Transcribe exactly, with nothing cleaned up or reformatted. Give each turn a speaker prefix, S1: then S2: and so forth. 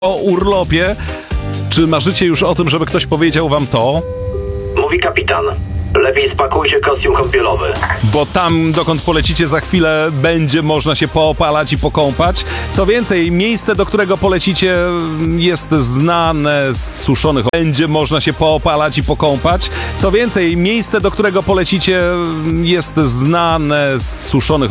S1: O urlopie. Czy marzycie już o tym, żeby ktoś powiedział wam to?
S2: Mówi kapitan. Lepiej spakujcie kostium kąpielowy.
S1: Bo tam, dokąd polecicie za chwilę, będzie można się poopalać i pokąpać. Co więcej, miejsce, do którego polecicie, jest znane z suszonych. Będzie można się poopalać i pokąpać. Co więcej, miejsce, do którego polecicie, jest znane z suszonych